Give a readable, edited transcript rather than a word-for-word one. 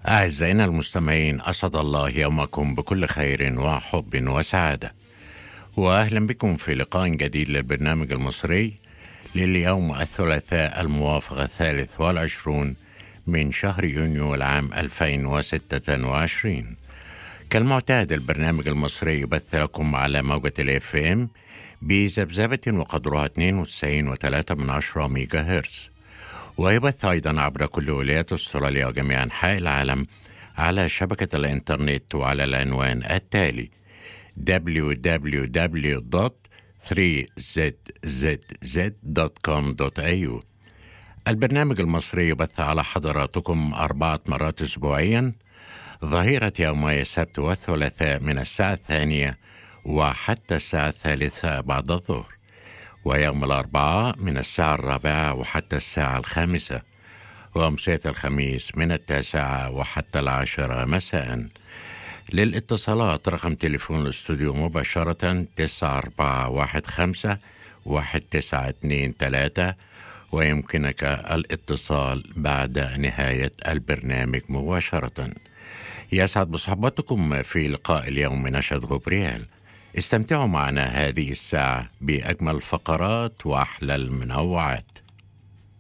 أعزائنا المستمعين، أسعد الله يومكم بكل خير وحب وسعادة، وأهلا بكم في لقاء جديد للبرنامج المصري لليوم الثلاثاء الموافق 23 من شهر يونيو العام 2026. كالمعتاد البرنامج المصري يبث لكم على موجة الاف ام بذبذبة وقدرها 92.3 ميجا هرتز، ويبث أيضا عبر كل ولايات أستراليا وجميع أنحاء العالم على شبكة الإنترنت وعلى العنوان التالي www.3zzz.com.au. البرنامج المصري يبث على حضراتكم 4 مرات أسبوعيا، ظهيرة يومي السبت والثلاثاء من الساعة 2 وحتى الساعة 3 بعد الظهر، ويوم الأربعاء من الساعة 4 وحتى الساعة 5، وأمسية الخميس من 9 وحتى 10 مساء. للاتصالات رقم تليفون الاستوديو مباشرة 9415-1923، ويمكنك الاتصال بعد نهاية البرنامج مباشرة. يسعد بصحبتكم في لقاء اليوم نشأت غبريال. استمتعوا معنا هذه الساعة بأجمل الفقرات وأحلى المنوعات.